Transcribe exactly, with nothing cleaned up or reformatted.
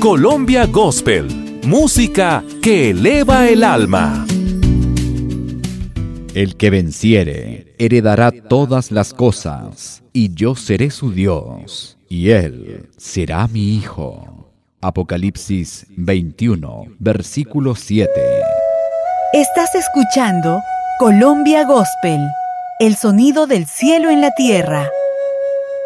Colombia Gospel, música que eleva el alma. El que venciere heredará todas las cosas, y yo seré su Dios, y él será mi hijo. Apocalipsis veintiuno, versículo siete. Estás escuchando Colombia Gospel, el sonido del cielo en la tierra.